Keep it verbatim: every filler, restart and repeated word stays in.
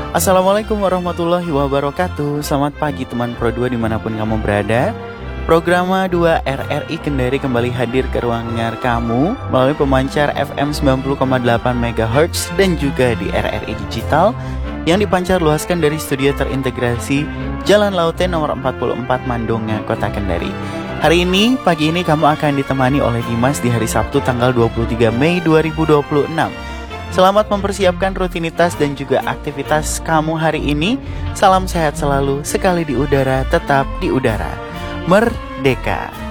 Assalamualaikum warahmatullahi wabarakatuh. Selamat pagi teman Pro dua dimanapun kamu berada. Programa dua R R I Kendari kembali hadir ke ruang dengar kamu melalui pemancar F M sembilan puluh koma delapan megahertz dan juga di R R I Digital yang dipancar luaskan dari studio terintegrasi Jalan Lauten nomor empat puluh empat Mandonga, Kota Kendari. Hari ini, pagi ini kamu akan ditemani oleh Dimas di hari Sabtu tanggal dua puluh tiga Mei dua ribu dua puluh enam. Selamat mempersiapkan rutinitas dan juga aktivitas kamu hari ini. Salam sehat selalu, sekali di udara, tetap di udara. Merdeka!